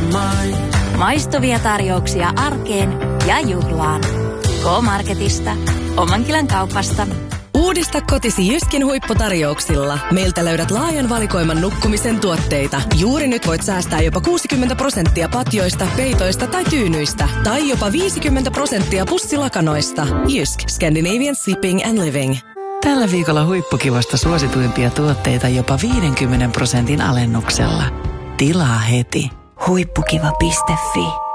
Maistuvia tarjouksia arkeen ja juhlaan. K-Marketista, Omankylän kaupasta. Uudista kotisi Jyskin huipputarjouksilla. Meiltä löydät laajan valikoiman nukkumisen tuotteita. Juuri nyt voit säästää jopa 60% patjoista, peitoista tai tyynyistä. Tai jopa 50% pussilakanoista. Jysk, Scandinavian Sleeping and Living. Tällä viikolla huippukivasta suosituimpia tuotteita jopa 50% alennuksella. Tilaa heti. Huippukiva.fi